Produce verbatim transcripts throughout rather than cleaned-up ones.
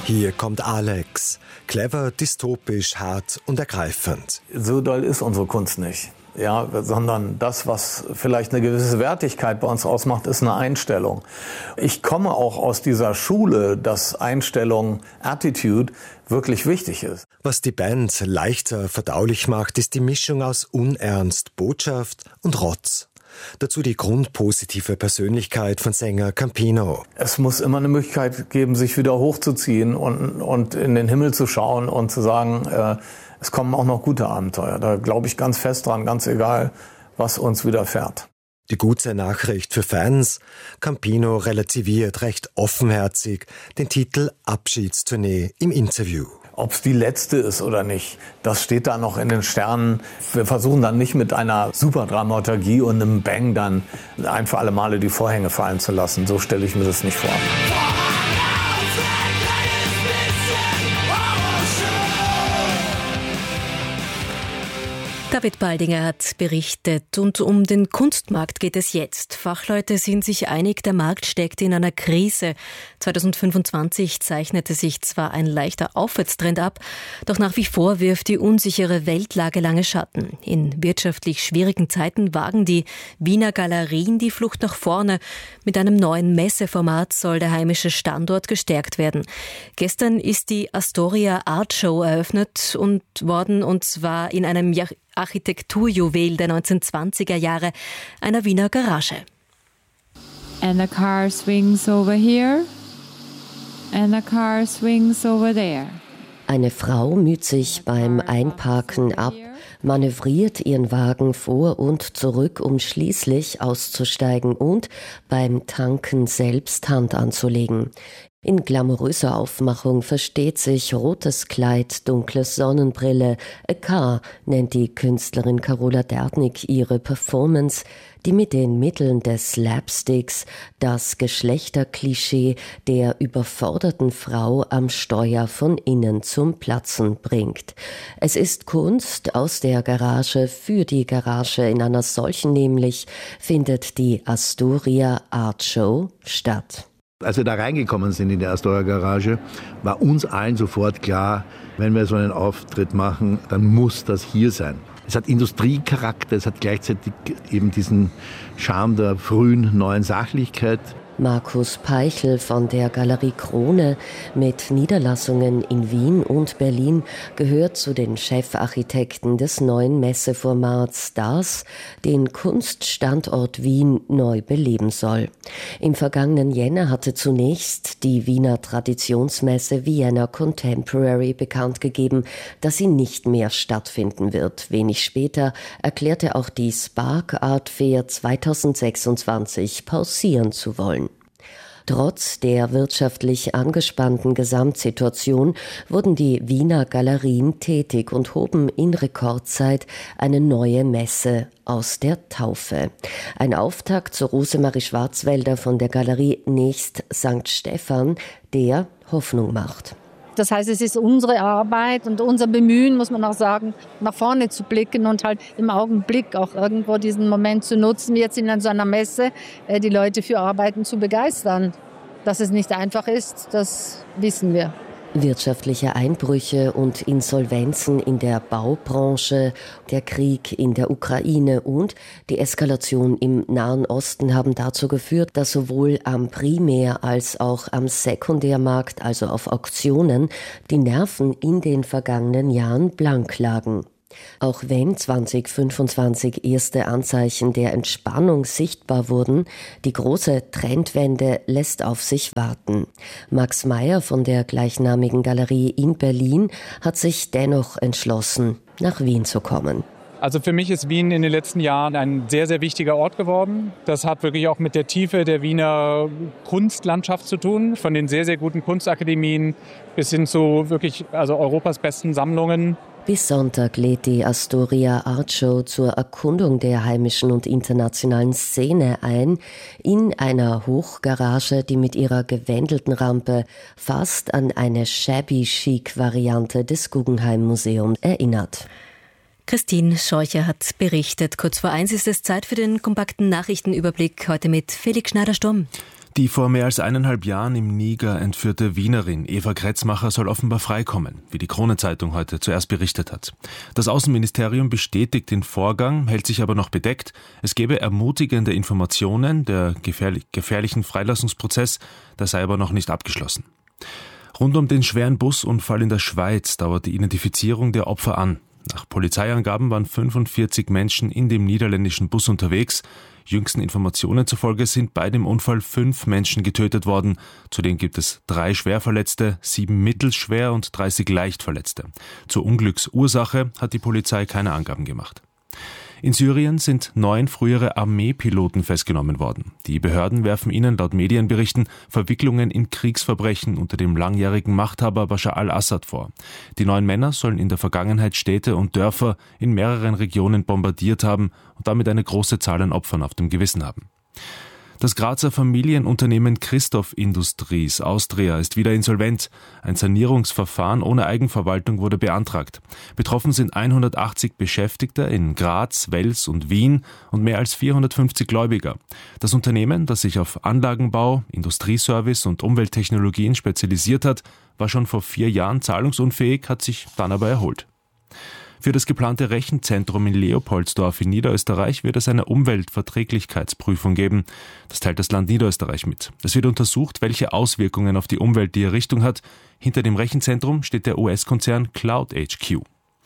Hier kommt Alex. Clever, dystopisch, hart und ergreifend. So doll ist unsere Kunst nicht. Ja, sondern das, was vielleicht eine gewisse Wertigkeit bei uns ausmacht, ist eine Einstellung. Ich komme auch aus dieser Schule, dass Einstellung, Attitude wirklich wichtig ist. Was die Band leichter verdaulich macht, ist die Mischung aus Unernst, Botschaft und Rotz. Dazu die grundpositive Persönlichkeit von Sänger Campino. Es muss immer eine Möglichkeit geben, sich wieder hochzuziehen und, und in den Himmel zu schauen und zu sagen, äh, es kommen auch noch gute Abenteuer. Da glaube ich ganz fest dran, ganz egal, was uns widerfährt. Die gute Nachricht für Fans: Campino relativiert recht offenherzig den Titel Abschiedstournee im Interview. Ob es die letzte ist oder nicht, das steht da noch in den Sternen. Wir versuchen dann nicht mit einer Superdramaturgie und einem Bang dann ein für alle Male die Vorhänge fallen zu lassen. So stelle ich mir das nicht vor. David Baldinger hat berichtet und um den Kunstmarkt geht es jetzt. Fachleute sind sich einig, der Markt steckt in einer Krise. zweitausendfünfundzwanzig zeichnete sich zwar ein leichter Aufwärtstrend ab, doch nach wie vor wirft die unsichere Weltlage lange Schatten. In wirtschaftlich schwierigen Zeiten wagen die Wiener Galerien die Flucht nach vorne. Mit einem neuen Messeformat soll der heimische Standort gestärkt werden. Gestern ist die Astoria Art Show eröffnet und worden, und zwar in einem Jahr Architekturjuwel der neunzehnhundertzwanziger Jahre, einer Wiener Garage. And a car swings over here and a car swings over there. Eine Frau müht sich beim Einparken ab, manövriert ihren Wagen vor und zurück, um schließlich auszusteigen und beim Tanken selbst Hand anzulegen. In glamouröser Aufmachung versteht sich rotes Kleid, dunkle Sonnenbrille. A Car nennt die Künstlerin Carola Derdnig ihre Performance, die mit den Mitteln des Slapsticks das Geschlechterklischee der überforderten Frau am Steuer von innen zum Platzen bringt. Es ist Kunst aus der Garage für die Garage. In einer solchen nämlich findet die Astoria Art Show statt. Als wir da reingekommen sind in die Astoria Garage, war uns allen sofort klar, wenn wir so einen Auftritt machen, dann muss das hier sein. Es hat Industriecharakter, es hat gleichzeitig eben diesen Charme der frühen neuen Sachlichkeit. Markus Peichel von der Galerie Krone mit Niederlassungen in Wien und Berlin gehört zu den Chefarchitekten des neuen Messeformats, das den Kunststandort Wien neu beleben soll. Im vergangenen Jänner hatte zunächst die Wiener Traditionsmesse Vienna Contemporary bekannt gegeben, dass sie nicht mehr stattfinden wird. Wenig später erklärte auch die Spark Art Fair zweitausendsechsundzwanzig pausieren zu wollen. Trotz der wirtschaftlich angespannten Gesamtsituation wurden die Wiener Galerien tätig und hoben in Rekordzeit eine neue Messe aus der Taufe. Ein Auftakt zu Rosemarie Schwarzwälder von der Galerie Nächst Sankt Stephan, der Hoffnung macht. Das heißt, es ist unsere Arbeit und unser Bemühen, muss man auch sagen, nach vorne zu blicken und halt im Augenblick auch irgendwo diesen Moment zu nutzen, jetzt in so einer Messe, die Leute für Arbeiten zu begeistern. Dass es nicht einfach ist, das wissen wir. Wirtschaftliche Einbrüche und Insolvenzen in der Baubranche, der Krieg in der Ukraine und die Eskalation im Nahen Osten haben dazu geführt, dass sowohl am Primär- als auch am Sekundärmarkt, also auf Auktionen, die Nerven in den vergangenen Jahren blank lagen. Auch wenn zwanzig fünfundzwanzig erste Anzeichen der Entspannung sichtbar wurden, die große Trendwende lässt auf sich warten. Max Meyer von der gleichnamigen Galerie in Berlin hat sich dennoch entschlossen, nach Wien zu kommen. Also für mich ist Wien in den letzten Jahren ein sehr, sehr wichtiger Ort geworden. Das hat wirklich auch mit der Tiefe der Wiener Kunstlandschaft zu tun, von den sehr, sehr guten Kunstakademien bis hin zu wirklich also Europas besten Sammlungen. Bis Sonntag lädt die Astoria Art Show zur Erkundung der heimischen und internationalen Szene ein, in einer Hochgarage, die mit ihrer gewändelten Rampe fast an eine shabby-chic-Variante des Guggenheim Museums erinnert. Christine Scheucher hat berichtet. Kurz vor eins ist es Zeit für den kompakten Nachrichtenüberblick, heute mit Felix Schneider-Sturm. Die vor mehr als eineinhalb Jahren im Niger entführte Wienerin Eva Kretzmacher soll offenbar freikommen, wie die Krone-Zeitung heute zuerst berichtet hat. Das Außenministerium bestätigt den Vorgang, hält sich aber noch bedeckt. Es gebe ermutigende Informationen, der gefährlich, gefährlichen Freilassungsprozess, der sei aber noch nicht abgeschlossen. Rund um den schweren Busunfall in der Schweiz dauert die Identifizierung der Opfer an. Nach Polizeiangaben waren fünfundvierzig Menschen in dem niederländischen Bus unterwegs. Jüngsten Informationen zufolge sind bei dem Unfall fünf Menschen getötet worden. Zudem gibt es drei Schwerverletzte, sieben mittelschwer und dreißig Leichtverletzte. Zur Unglücksursache hat die Polizei keine Angaben gemacht. In Syrien sind neun frühere Armeepiloten festgenommen worden. Die Behörden werfen ihnen laut Medienberichten Verwicklungen in Kriegsverbrechen unter dem langjährigen Machthaber Bashar al-Assad vor. Die neun Männer sollen in der Vergangenheit Städte und Dörfer in mehreren Regionen bombardiert haben und damit eine große Zahl an Opfern auf dem Gewissen haben. Das Grazer Familienunternehmen Christoph Industries Austria ist wieder insolvent. Ein Sanierungsverfahren ohne Eigenverwaltung wurde beantragt. Betroffen sind hundertachtzig Beschäftigte in Graz, Wels und Wien und mehr als vierhundertfünfzig Gläubiger. Das Unternehmen, das sich auf Anlagenbau, Industrieservice und Umwelttechnologien spezialisiert hat, war schon vor vier Jahren zahlungsunfähig, hat sich dann aber erholt. Für das geplante Rechenzentrum in Leopoldsdorf in Niederösterreich wird es eine Umweltverträglichkeitsprüfung geben. Das teilt das Land Niederösterreich mit. Es wird untersucht, welche Auswirkungen auf die Umwelt die Errichtung hat. Hinter dem Rechenzentrum steht der U S-Konzern Cloud H Q.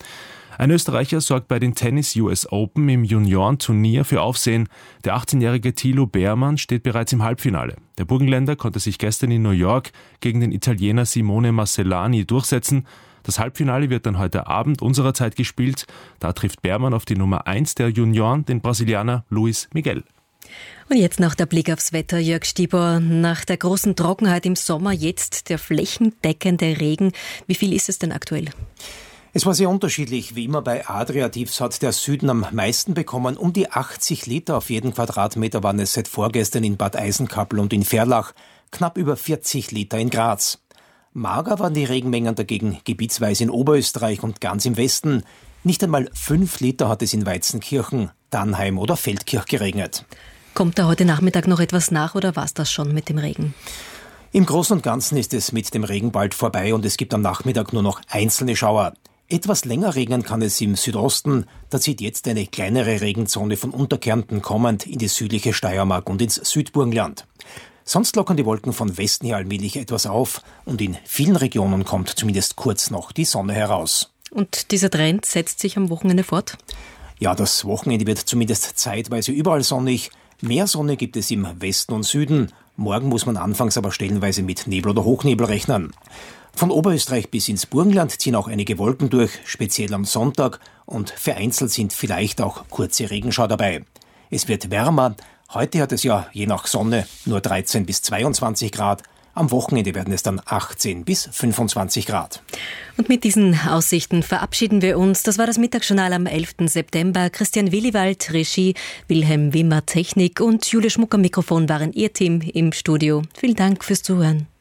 Ein Österreicher sorgt bei den Tennis U S Open im Juniorenturnier für Aufsehen. Der achtzehnjährige Thilo Beermann steht bereits im Halbfinale. Der Burgenländer konnte sich gestern in New York gegen den Italiener Simone Marcellani durchsetzen. Das Halbfinale wird dann heute Abend unserer Zeit gespielt. Da trifft Beermann auf die Nummer eins der Junioren, den Brasilianer Luis Miguel. Und jetzt noch der Blick aufs Wetter, Jörg Stieber. Nach der großen Trockenheit im Sommer jetzt der flächendeckende Regen. Wie viel ist es denn aktuell? Es war sehr unterschiedlich. Wie immer bei Adria-Tiefs hat der Süden am meisten bekommen. Um die achtzig Liter auf jeden Quadratmeter waren es seit vorgestern in Bad Eisenkappel und in Verlach. Knapp über vierzig Liter in Graz. Mager waren die Regenmengen dagegen gebietsweise in Oberösterreich und ganz im Westen. Nicht einmal fünf Liter hat es in Weizenkirchen, Dannheim oder Feldkirch geregnet. Kommt da heute Nachmittag noch etwas nach oder war's das schon mit dem Regen? Im Großen und Ganzen ist es mit dem Regen bald vorbei und es gibt am Nachmittag nur noch einzelne Schauer. Etwas länger regnen kann es im Südosten. Da zieht jetzt eine kleinere Regenzone von Unterkärnten kommend in die südliche Steiermark und ins Südburgenland. Sonst lockern die Wolken von Westen her allmählich etwas auf und in vielen Regionen kommt zumindest kurz noch die Sonne heraus. Und dieser Trend setzt sich am Wochenende fort? Ja, das Wochenende wird zumindest zeitweise überall sonnig. Mehr Sonne gibt es im Westen und Süden. Morgen muss man anfangs aber stellenweise mit Nebel oder Hochnebel rechnen. Von Oberösterreich bis ins Burgenland ziehen auch einige Wolken durch, speziell am Sonntag. Und vereinzelt sind vielleicht auch kurze Regenschauer dabei. Es wird wärmer. Heute hat es ja je nach Sonne nur dreizehn bis zweiundzwanzig Grad. Am Wochenende werden es dann achtzehn bis fünfundzwanzig Grad. Und mit diesen Aussichten verabschieden wir uns. Das war das Mittagsjournal am elften September. Christian Williwald, Regie, Wilhelm Wimmer, Technik und Julia Schmuck am Mikrofon waren Ihr Team im Studio. Vielen Dank fürs Zuhören.